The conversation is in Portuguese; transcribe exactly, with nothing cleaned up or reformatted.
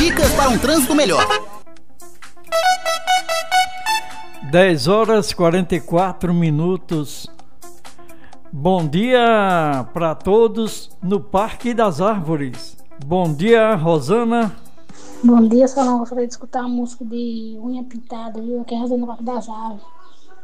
Dicas para um trânsito melhor. dez horas e quarenta e quatro minutos. Bom dia para todos no Parque das Árvores. Bom dia, Rosana. Bom dia, Solão. Gostaria de escutar a música de Unha Pintada, viu? Aqui é Rosana do Parque das Árvores.